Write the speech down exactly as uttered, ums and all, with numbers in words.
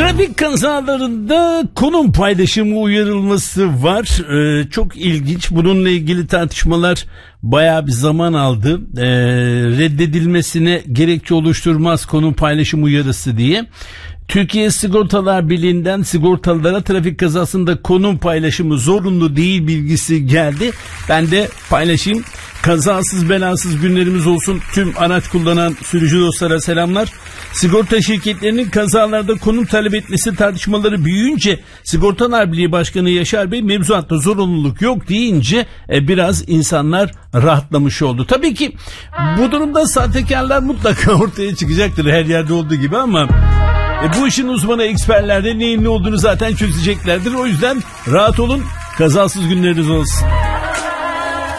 Trafik kazalarında konum paylaşımı uyarılması var. Ee, çok ilginç. Bununla ilgili tartışmalar bayağı bir zaman aldı. Ee, reddedilmesine gerekçe oluşturmaz konum paylaşım uyarısı diye. Türkiye Sigortalar Birliği'nden sigortalılara trafik kazasında konum paylaşımı zorunlu değil bilgisi geldi. Ben de paylaşayım. Kazasız belasız günlerimiz olsun. Tüm araç kullanan sürücü dostlara selamlar. Sigorta şirketlerinin kazalarda konum talep etmesi tartışmaları büyüyünce Sigortalar Birliği Başkanı Yaşar Bey mevzuatta zorunluluk yok deyince e, biraz insanlar rahatlamış oldu. Tabii ki bu durumda sahtekarlar mutlaka ortaya çıkacaktır her yerde olduğu gibi ama e, bu işin uzmanı eksperler de neyin ne olduğunu zaten çözeceklerdir. O yüzden rahat olun, kazasız günleriniz olsun.